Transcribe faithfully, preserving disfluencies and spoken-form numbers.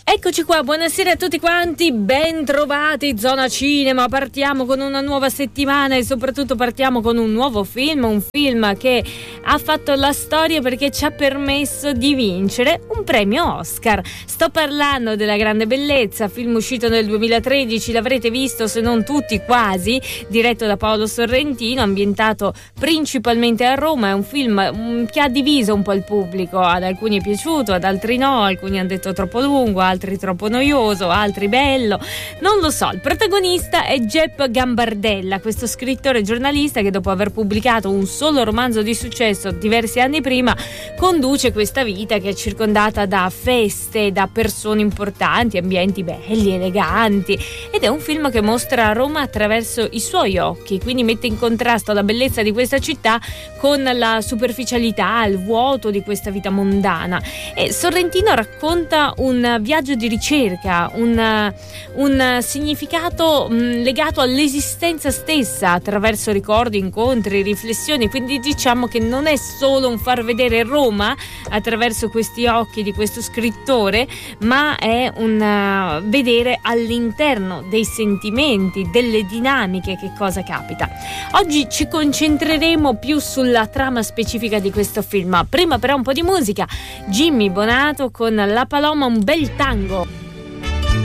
Eccoci qua, buonasera a tutti quanti, ben trovati Zona Cinema. Partiamo con una nuova settimana e soprattutto partiamo con un nuovo film, un film che ha fatto la storia perché ci ha permesso di vincere un premio Oscar. Sto parlando della Grande Bellezza, film uscito nel duemilatredici, l'avrete visto se non tutti quasi, diretto da Paolo Sorrentino, ambientato principalmente a Roma. È un film che ha diviso un po' il pubblico, ad alcuni è piaciuto, ad altri no, alcuni hanno detto troppo lungo, altri troppo noioso, altri bello, non lo so. Il protagonista è Jep Gambardella, questo scrittore e giornalista che dopo aver pubblicato un solo romanzo di successo diversi anni prima conduce questa vita che è circondata da feste, da persone importanti, ambienti belli, eleganti, ed è un film che mostra Roma attraverso i suoi occhi, quindi mette in contrasto la bellezza di questa città con la superficialità, il vuoto di questa vita mondana. E Sorrentino racconta un viaggio di ricerca, un, un significato mh, legato all'esistenza stessa attraverso ricordi, incontri, riflessioni, quindi diciamo che non è solo un far vedere Roma attraverso questi occhi di questo scrittore, ma è un uh, vedere all'interno dei sentimenti, delle dinamiche che cosa capita. Oggi ci concentreremo più sulla trama specifica di questo film, prima però un po' di musica. Jimmy Bonato con La Paloma, un bel tango.